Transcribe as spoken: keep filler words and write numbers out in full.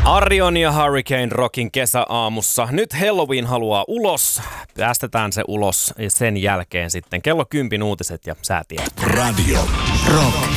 Arion ja Hurricane Rockin kesäaamussa. Nyt Halloween haluaa ulos. Päästetään se ulos ja sen jälkeen sitten kello kympin uutiset ja säätiedot. Radio Rock.